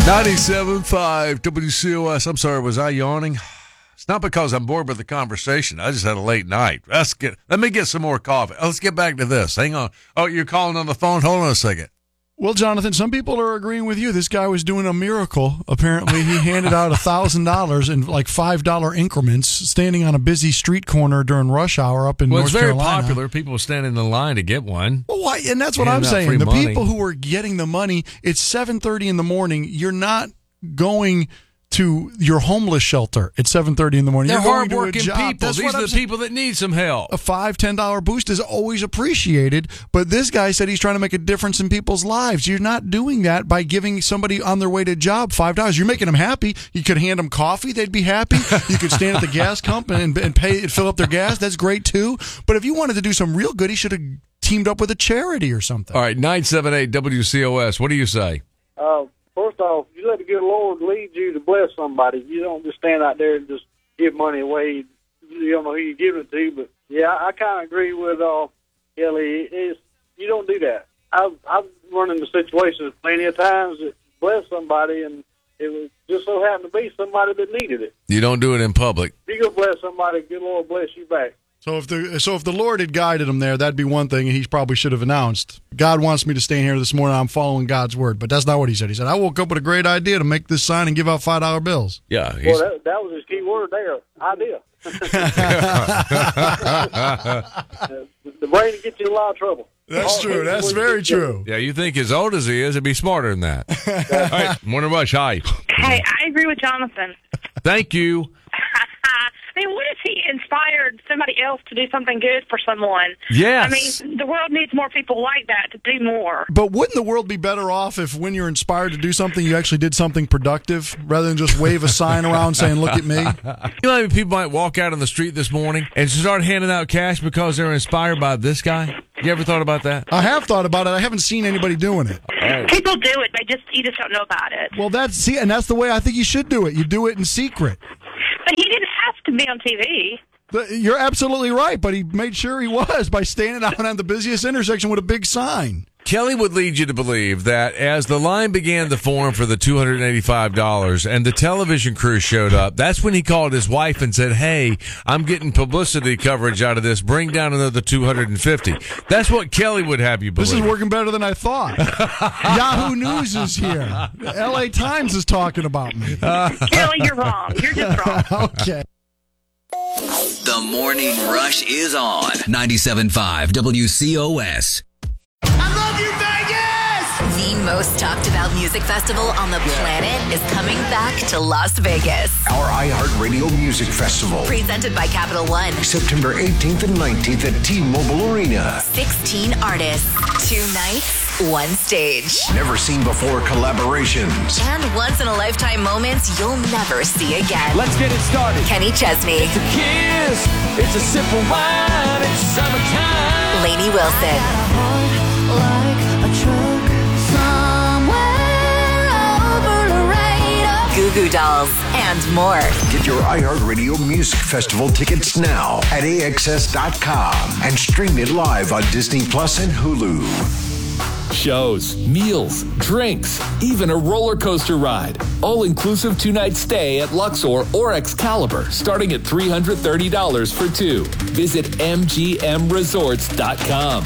97.5 WCOS. I'm sorry, was I yawning? It's not because I'm bored with the conversation. I just had a late night. Let me get some more coffee. Let's get back to this. Hang on. Oh, you're calling on the phone? Hold on a second. Well, Jonathan, some people are agreeing with you. This guy was doing a miracle. Apparently, he handed out $1,000 in like $5 increments, standing on a busy street corner during rush hour up in North Carolina. Well, it's very popular. People stand in the line to get one. Well, why? And that's what I'm saying. The people who are getting the money, it's 7:30 in the morning. You're not going to your homeless shelter at 7:30 in the morning. They're You're going hardworking to a job. people. These are the people that need some help. A $5, $10 boost is always appreciated, but this guy said he's trying to make a difference in people's lives. You're not doing that by giving somebody on their way to a job $5. You're making them happy. You could hand them coffee; they'd be happy. You could stand at the gas pump and pay and fill up their gas. That's great too. But if you wanted to do some real good, he should have teamed up with a charity or something. All right, 978 WCOS. What do you say? First off, you let the good Lord lead you to bless somebody. You don't just stand out there and just give money away. You don't know who you're giving it to. But, yeah, I kind of agree with Kelly. You don't do that. I've run into situations plenty of times that bless somebody, and it was just so happened to be somebody that needed it. You don't do it in public. If you go bless somebody, good Lord bless you back. So if the Lord had guided him there, that'd be one thing, and he probably should have announced, God wants me to stand here this morning, I'm following God's word. But that's not what he said. He said, I woke up with a great idea to make this sign and give out $5 bills. Yeah. Well, that was his key word there, idea. The brain will get you in a lot of trouble. That's true. That's very true. Yeah, you think as old as he is, he'd be smarter than that. All right, Morning Rush, hi. Hey, I agree with Jonathan. Thank you. I mean, what if he inspired somebody else to do something good for someone? Yes. I mean, the world needs more people like that to do more. But wouldn't the world be better off if when you're inspired to do something, you actually did something productive rather than just wave a sign around saying, look at me? You know how many people might walk out on the street this morning and start handing out cash because they're inspired by this guy? You ever thought about that? I have thought about it. I haven't seen anybody doing it. Right. People do it. You just don't know about it. Well, that's the way I think you should do it. You do it in secret. But he didn't have to be on TV. You're absolutely right, but he made sure he was by standing out on the busiest intersection with a big sign. Kelly would lead you to believe that as the line began to form for the $285 and the television crew showed up, that's when he called his wife and said, hey, I'm getting publicity coverage out of this. Bring down another $250. That's what Kelly would have you believe. This is working better than I thought. Yahoo News is here. LA Times is talking about me. Kelly, you're wrong. You're just wrong. Okay. The Morning Rush is on 97.5 WCOS. I love you, Vegas! The most talked about music festival on the planet is coming back to Las Vegas. Our iHeartRadio Music Festival. Presented by Capital One. September 18th and 19th at T-Mobile Arena. 16 artists, 2 nights, 1 stage. Never seen before collaborations. And once-in-a-lifetime moments you'll never see again. Let's get it started. Kenny Chesney. It's a kiss. It's a sip of wine. It's summertime. Lainey Wilson. Goo Goo Dolls, and more. Get your iHeartRadio Music Festival tickets now at AXS.com and stream it live on Disney Plus and Hulu. Shows, meals, drinks, even a roller coaster ride. All-inclusive 2-night stay at Luxor or Excalibur, starting at $330 for 2. Visit MGMResorts.com.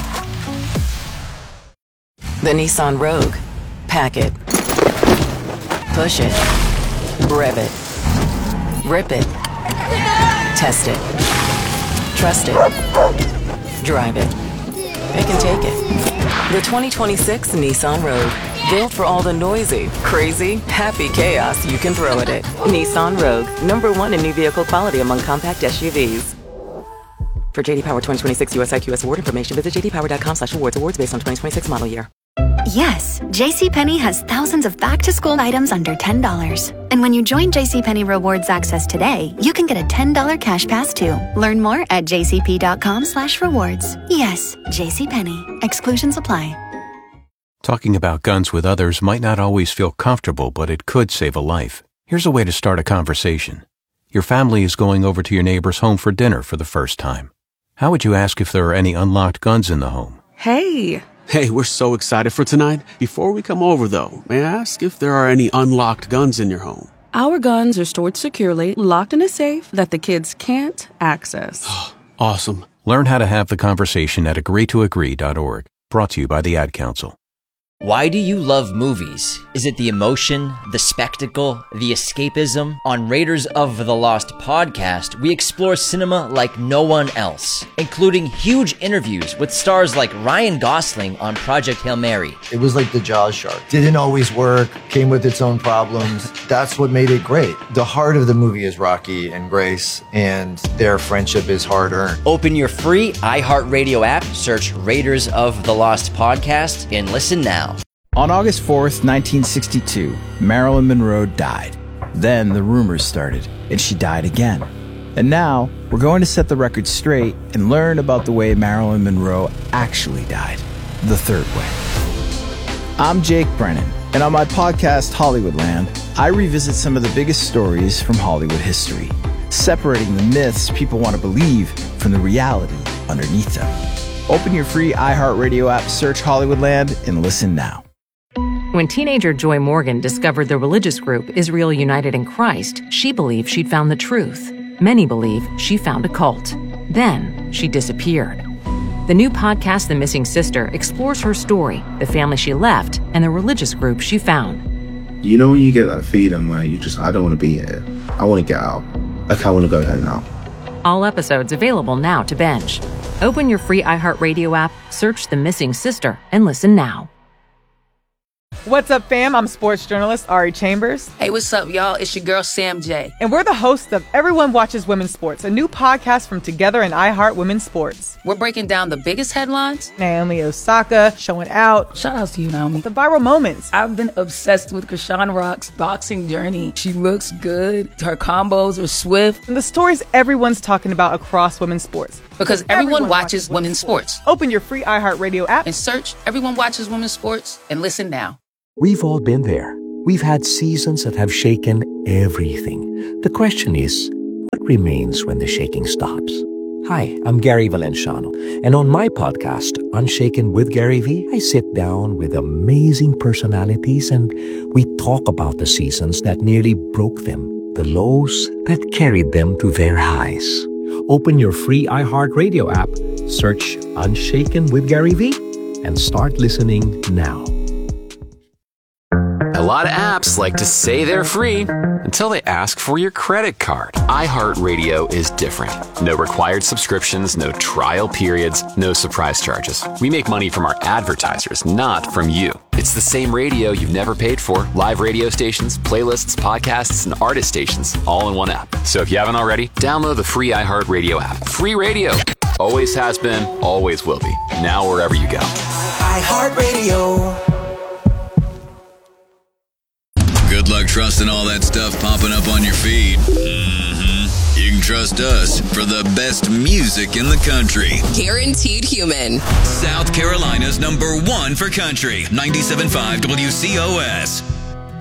The Nissan Rogue. Pack it. Push it. Rev it. Rip it. Test it. Trust it. Drive it. It can take it. The 2026 Nissan Rogue. Built for all the noisy, crazy, happy chaos you can throw at it. Nissan Rogue. #1 in new vehicle quality among compact SUVs. For JD Power 2026 US IQS award information, visit jdpower.com/awards. Awards based on 2026 model year. Yes, JCPenney has thousands of back-to-school items under $10. And when you join JCPenney Rewards Access today, you can get a $10 cash pass too. Learn more at jcp.com/rewards. Yes, JCPenney. Exclusions apply. Talking about guns with others might not always feel comfortable, but it could save a life. Here's a way to start a conversation. Your family is going over to your neighbor's home for dinner for the first time. How would you ask if there are any unlocked guns in the home? Hey, Hey, we're so excited for tonight. Before we come over, though, may I ask if there are any unlocked guns in your home? Our guns are stored securely, locked in a safe that the kids can't access. Awesome. Learn how to have the conversation at agreetoagree.org. Brought to you by the Ad Council. Why do you love movies? Is it the emotion, the spectacle, the escapism? On Raiders of the Lost podcast, we explore cinema like no one else, including huge interviews with stars like Ryan Gosling on Project Hail Mary. It was like the Jaws shark. Didn't always work, came with its own problems. That's what made it great. The heart of the movie is Rocky and Grace, and their friendship is hard-earned. Open your free iHeartRadio app, search Raiders of the Lost podcast, and listen now. On August 4th, 1962, Marilyn Monroe died. Then the rumors started, and she died again. And now, we're going to set the record straight and learn about the way Marilyn Monroe actually died. The third way. I'm Jake Brennan, and on my podcast, Hollywoodland, I revisit some of the biggest stories from Hollywood history, separating the myths people want to believe from the reality underneath them. Open your free iHeartRadio app, search Hollywoodland, and listen now. When teenager Joy Morgan discovered the religious group Israel United in Christ, she believed she'd found the truth. Many believe she found a cult. Then she disappeared. The new podcast, The Missing Sister, explores her story, the family she left, and the religious group she found. You know when you get that feeling where I don't want to be here. I want to get out. Like I want to go home now. All episodes available now to binge. Open your free iHeartRadio app, search The Missing Sister, and listen now. What's up, fam? I'm sports journalist Ari Chambers. Hey, what's up, y'all? It's your girl, Sam J. And we're the hosts of Everyone Watches Women's Sports, a new podcast from Together and iHeart Women's Sports. We're breaking down the biggest headlines. Naomi Osaka showing out. Shout out to you, Naomi. The viral moments. I've been obsessed with Krishan Rock's boxing journey. She looks good. Her combos are swift. And the stories everyone's talking about across women's sports. Because everyone watches women's sports. Open your free iHeartRadio app and search Everyone Watches Women's Sports and listen now. We've all been there. We've had seasons that have shaken everything. The question is, what remains when the shaking stops? Hi, I'm Gary Valenciano, and on my podcast, Unshaken with Gary V, I sit down with amazing personalities and we talk about the seasons that nearly broke them, the lows that carried them to their highs. Open your free iHeartRadio app, search Unshaken with Gary V, and start listening now. A lot of apps like to say they're free until they ask for your credit card. iHeartRadio is different. No required subscriptions, no trial periods, no surprise charges. We make money from our advertisers, not from you. It's the same radio you've never paid for, live radio stations, playlists, podcasts, and artist stations, all in one app. So if you haven't already, download the free iHeartRadio app. Free radio. Always has been, always will be. Now wherever you go. iHeartRadio. Good luck trusting all that stuff popping up on your feed. You can trust us for the best music in the country. Guaranteed Human. South Carolina's #1 for country. 97.5 WCOS.